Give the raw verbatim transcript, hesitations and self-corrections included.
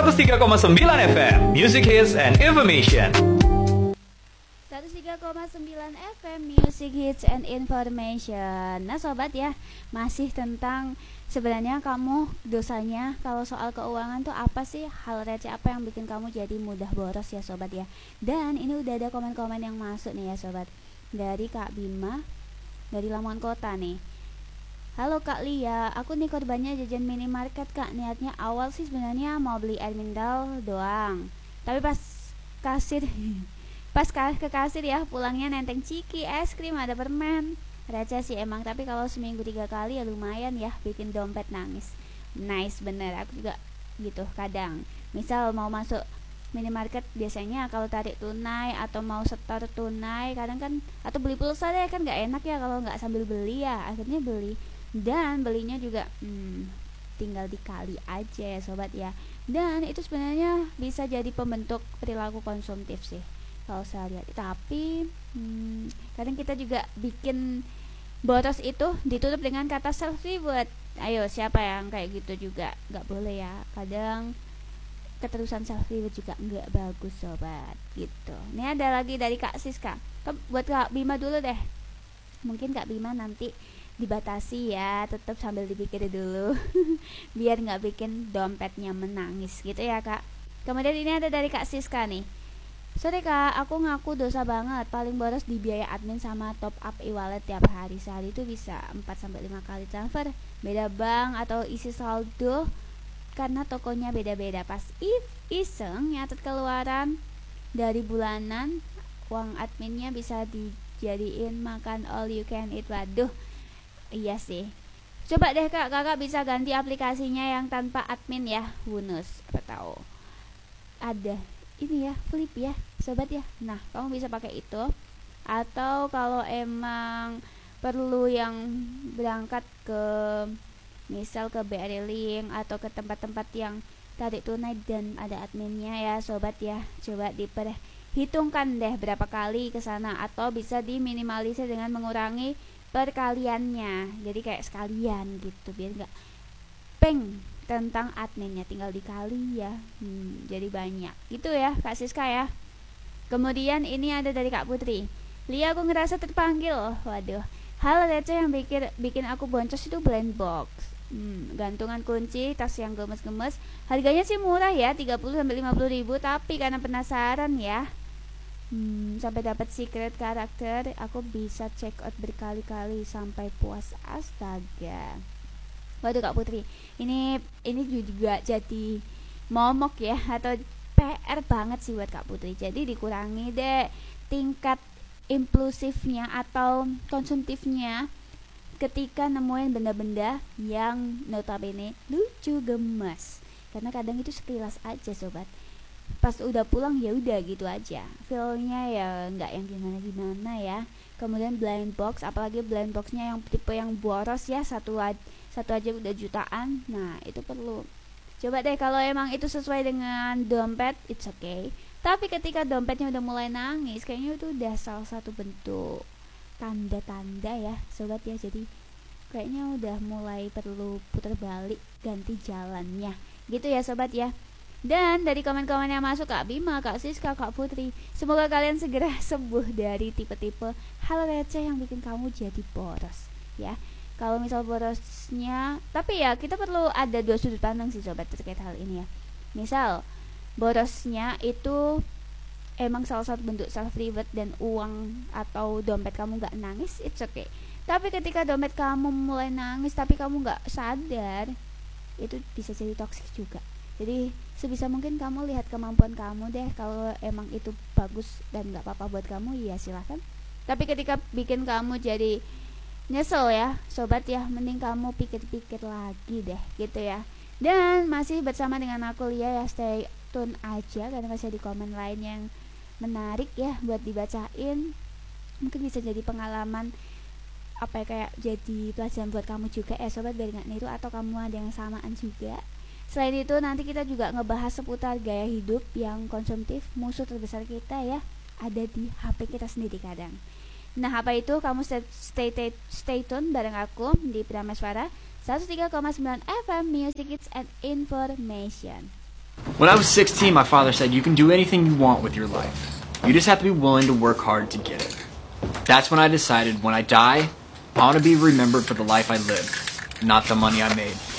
seratus tiga koma sembilan F M Music Hits and Information. seratus tiga koma sembilan F M Music Hits and Information. Nah sobat ya, masih tentang sebenarnya kamu dosanya kalau soal keuangan tuh apa sih? Hal receh apa yang bikin kamu jadi mudah boros ya sobat ya. Dan ini udah ada komen-komen yang masuk nih ya sobat, dari Kak Bima dari Lamongan Kota nih. Halo Kak Lia, aku nih korbannya jajan minimarket Kak. Niatnya awal sih sebenarnya mau beli air mineral doang, tapi pas kasir pas ke kasir ya, pulangnya nenteng ciki, es krim, ada permen. Receh sih emang, tapi kalau seminggu tiga kali ya lumayan ya, bikin dompet nangis. Nice bener, aku juga gitu kadang. Misal mau masuk minimarket, biasanya kalau tarik tunai atau mau setor tunai, kadang kan atau beli pulsa deh, kan nggak enak ya kalau nggak sambil beli ya, akhirnya beli. Dan belinya juga hmm, tinggal dikali aja ya sobat ya. Dan itu sebenarnya bisa jadi pembentuk perilaku konsumtif sih kalau saya lihat. Tapi hmm, kadang kita juga bikin boros itu ditutup dengan kata self reward. Ayo siapa yang kayak gitu juga, nggak boleh ya. Kadang keterusan self reward juga nggak bagus sobat gitu. Ini ada lagi dari Kak Siska. Buat Kak Bima dulu deh, mungkin Kak Bima nanti dibatasi ya, tetap sambil dipikir dulu biar nggak bikin dompetnya menangis gitu ya Kak. Kemudian ini ada dari Kak Siska nih. Sorry Kak, aku ngaku dosa banget, paling boros di biaya admin sama top up e-wallet tiap hari. Sehari itu bisa empat sampai lima kali transfer, beda bank atau isi saldo karena tokonya beda-beda. Pas if iseng nyatet keluaran dari bulanan, uang adminnya bisa dijadiin makan all you can eat. Waduh, iya sih. Coba deh Kak, kakak bisa ganti aplikasinya yang tanpa admin ya, bonus. Apa tahu ada ini ya, flip ya sobat ya. Nah kamu bisa pakai itu. Atau kalau emang perlu yang berangkat ke misal ke B R I Link atau ke tempat-tempat yang tarik tunai dan ada adminnya ya sobat ya, coba diperhitungkan deh berapa kali ke sana, atau bisa diminimalisir dengan mengurangi perkaliannya, jadi kayak sekalian gitu biar nggak peng tentang adminnya, tinggal dikali ya, hmm, jadi banyak gitu ya Kak Siska ya. Kemudian ini ada dari Kak Putri. Lia, aku ngerasa terpanggil. Waduh, hal receh yang bikin bikin aku boncos itu blind box, hmm, gantungan kunci, tas yang gemes-gemes. Harganya sih murah ya, tiga puluh sampai lima puluh ribu, tapi karena penasaran ya, Hmm, sampai dapat secret karakter, aku bisa check out berkali-kali sampai puas. Astaga. Waduh Kak Putri, ini ini juga jadi momok ya, atau P R banget sih buat Kak Putri. Jadi dikurangi deh tingkat impulsifnya atau konsumtifnya ketika nemuin benda-benda yang notabene lucu, gemes. Karena kadang itu sekilas aja sobat, pas udah pulang ya udah gitu aja, feelnya ya nggak yang gimana-gimana ya. Kemudian blind box, apalagi blind boxnya yang tipe yang boros ya, satu aja, satu aja udah jutaan. Nah itu perlu coba deh, kalau emang itu sesuai dengan dompet it's okay, tapi ketika dompetnya udah mulai nangis, kayaknya itu udah salah satu bentuk tanda-tanda ya sobat ya. Jadi kayaknya udah mulai perlu putar balik, ganti jalannya gitu ya sobat ya. Dan dari komen-komen yang masuk, Kak Bima, Kak Siska, Kak Putri, semoga kalian segera sembuh dari tipe-tipe hal receh yang bikin kamu jadi boros ya. Kalau misal borosnya, tapi ya kita perlu ada dua sudut pandang sih sobat terkait hal ini ya. Misal borosnya itu emang salah satu bentuk self reward dan uang atau dompet kamu gak nangis, it's okay. Tapi ketika dompet kamu mulai nangis tapi kamu gak sadar, itu bisa jadi toksik juga. Jadi sebisa mungkin kamu lihat kemampuan kamu deh. Kalau emang itu bagus dan gak apa-apa buat kamu, ya silahkan. Tapi ketika bikin kamu jadi nyesel ya sobat ya, mending kamu pikir-pikir lagi deh gitu ya. Dan masih bersama dengan aku Lia ya, stay tune aja karena masih di komen lain yang menarik ya buat dibacain. Mungkin bisa jadi pengalaman apa ya, kayak jadi pelajaran buat kamu juga ya sobat, biar gak niru atau kamu ada yang samaan juga. Selain itu nanti kita juga ngebahas seputar gaya hidup yang konsumtif. Musuh terbesar kita ya ada di H P kita sendiri kadang. Nah apa itu, kamu stay, stay, stay tune bareng aku di Prameswara seratus tiga koma sembilan F M Music Hits and Information. When I was sixteen, my father said, you can do anything you want with your life. You just have to be willing to work hard to get it. That's when I decided when I die, I want to be remembered for the life I lived, not the money I made.